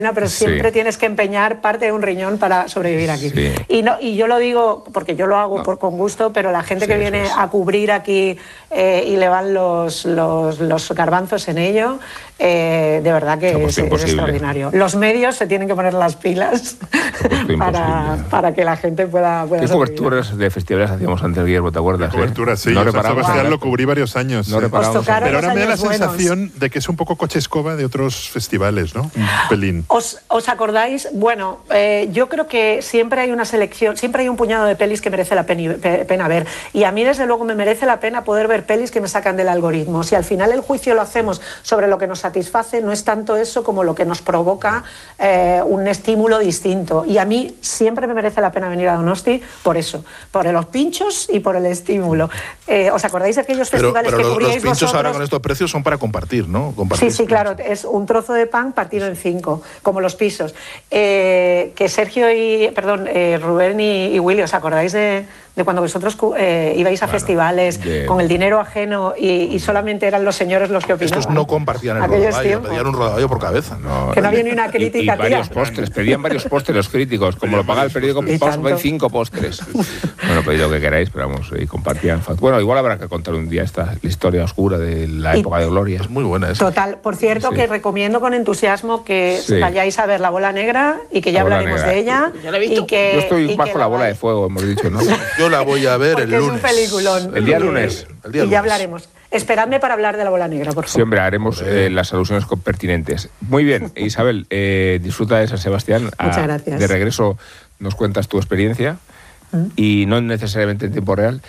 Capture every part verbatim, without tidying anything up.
pero siempre sí. tienes que empeñar parte de un riñón para sobrevivir aquí. Sí. Y, no, y yo lo digo porque yo lo hago no. por, con gusto, pero la gente sí, que viene es. a cubrir aquí eh, y le van los, los, los garbanzos en ello, eh, de verdad que es, es extraordinario. Los medios se tienen que poner las pilas para, para que la gente pueda, pueda ¿Qué coberturas de festivales hacíamos antes, Guillermo? ¿Te acuerdas? Coberturas, sí. No San Sebastián lo cubrí varios años. No sí. reparamos. Pero ahora me da la sensación buenos. de que es un poco coche escoba de otros festivales, ¿no? Un pelín. ¿Os, os acordáis? Bueno, eh, yo creo que siempre hay una selección, siempre hay un puñado de pelis que merece la pena, pena ver. Y a mí, desde luego, me merece la pena poder ver pelis que me sacan del algoritmo. Si al final el juicio lo hacemos sobre lo que nos satisface, no es tanto eso como lo que nos provoca eh, un estímulo distinto. Y a mí siempre me merece la pena venir a Donosti por eso, por los pinchos y por el estímulo. Eh, ¿Os acordáis de aquellos pero, festivales pero que los, cubríais los pinchos vosotros? Ahora con estos precios son para compartir, ¿no? Compartir. Sí, sí, claro. Es un trozo de pan partido en cinco, como los pisos. Eh, que Sergio y, perdón, eh, Rubén y, y Willy, ¿os acordáis de, de cuando vosotros eh, ibais a bueno, festivales de... con el dinero ajeno y, y solamente eran los señores los que opinaban? Estos no compartían el rodaballo, pedían un rodaballo por cabeza. No, que no había ni una crítica. Y, y varios postres, pedían varios postres los críticos, como lo paga el periódico, pues cinco postres. Bueno, pedid lo que queráis, pero vamos, y compartían. Bueno, igual habrá que contar un día esta la historia oscura de la época y, de Gloria. Es muy buena esa. Total, por cierto, sí. que recomiendo con entusiasmo que sí. vayáis a ver La Bola Negra y que ya hablaremos negra. de ella. ¿Ya la he visto? Y que, Yo estoy y bajo la, la bola de fuego, hemos dicho, ¿no? Yo la voy a ver el lunes. Es un peliculón. El día lunes. El día y lunes. ya hablaremos. Esperadme para hablar de La Bola Negra, por favor. Sí, hombre, haremos eh, las alusiones pertinentes. Muy bien, Isabel, eh, disfruta de San Sebastián. Muchas a, gracias. De regreso nos cuentas tu experiencia, ¿Mm? y no necesariamente en tiempo real.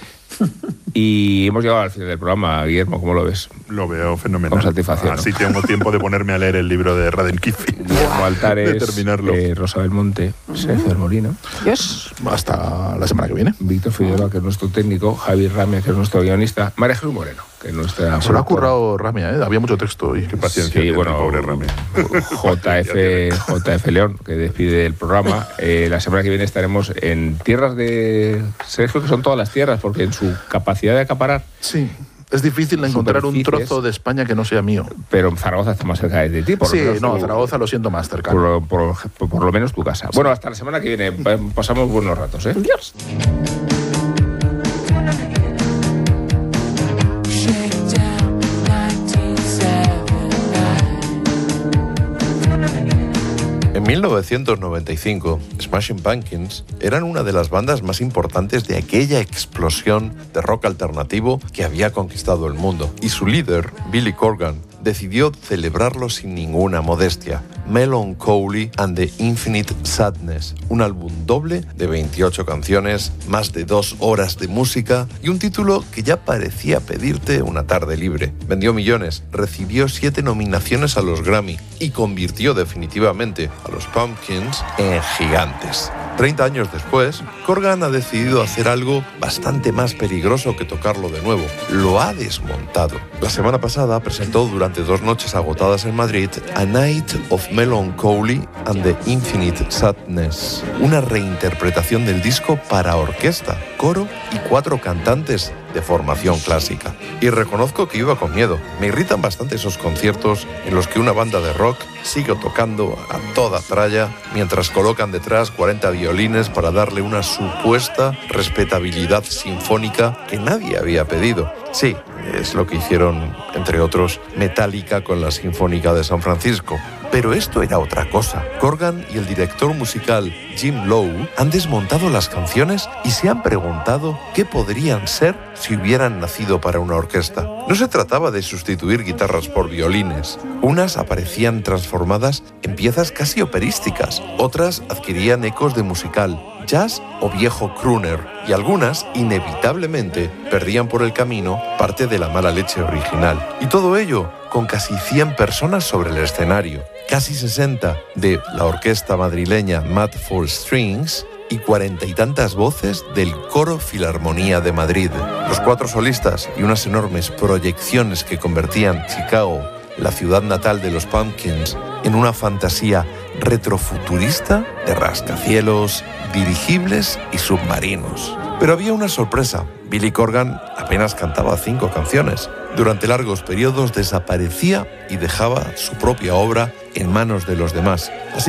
Y hemos llegado al final del programa, Guillermo, ¿cómo lo ves? Lo veo fenomenal. Con satisfacción. Así ¿no? tengo tiempo de ponerme a leer el libro de Radenkifi. Guillermo Altares, de terminarlo. Eh, Rosa Belmonte, uh-huh. Sergio del Molino. Yes. Hasta la semana que viene. Víctor Figueroa, que es nuestro técnico, Javi Ramia, que es nuestro guionista, María Jesús Moreno, que es nuestra... Se lo ha currado Ramia, ¿eh? Había mucho texto. Y qué paciencia. Sí, bueno, pobre Ramia. J F, J F León, que despide el programa. Eh, la semana que viene estaremos en tierras de Sergio, que son todas las tierras, porque en su capacidad de acaparar... Sí. Es difícil encontrar un trozo de España que no sea mío. Pero Zaragoza está más cerca de ti. Por sí, lo no, tu, Zaragoza lo siento más cercano. Por, por, por lo menos tu casa. Sí. Bueno, hasta la semana que viene. Pasamos buenos ratos, ¿eh? Adiós. En mil novecientos noventa y cinco, Smashing Pumpkins eran una de las bandas más importantes de aquella explosión de rock alternativo que había conquistado el mundo. Y su líder, Billy Corgan, decidió celebrarlo sin ninguna modestia. Melancholy and the Infinite Sadness, un álbum doble de veintiocho canciones, más de dos horas de música y un título que ya parecía pedirte una tarde libre. Vendió millones, recibió siete nominaciones a los Grammy y convirtió definitivamente a los Pumpkins en gigantes. Treinta años después, Corgan ha decidido hacer algo bastante más peligroso que tocarlo de nuevo. Lo ha desmontado. La semana pasada presentó durante dos noches agotadas en Madrid A Night of Melancholy and the Infinite Sadness, una reinterpretación del disco para orquesta, coro y cuatro cantantes de formación clásica. Y reconozco que iba con miedo. Me irritan bastante esos conciertos en los que una banda de rock sigue tocando a toda tralla mientras colocan detrás cuarenta violines para darle una supuesta respetabilidad sinfónica que nadie había pedido. Sí, es lo que hicieron, entre otros, Metallica con la Sinfónica de San Francisco. Pero esto era otra cosa. Corgan y el director musical Jim Lowe han desmontado las canciones y se han preguntado qué podrían ser si hubieran nacido para una orquesta. No se trataba de sustituir guitarras por violines. Unas aparecían transformadas en piezas casi operísticas, otras adquirían ecos de musical, jazz o viejo crooner, y algunas, inevitablemente, perdían por el camino parte de la mala leche original. Y todo ello con casi cien personas sobre el escenario, casi sesenta de la orquesta madrileña Mad for Strings y cuarenta y tantas voces del Coro Filarmonía de Madrid. Los cuatro solistas y unas enormes proyecciones que convertían Chicago, la ciudad natal de los Pumpkins, en una fantasía retrofuturista de rascacielos, dirigibles y submarinos. Pero había una sorpresa. Billy Corgan apenas cantaba cinco canciones. Durante largos periodos desaparecía y dejaba su propia obra en manos de los demás. Así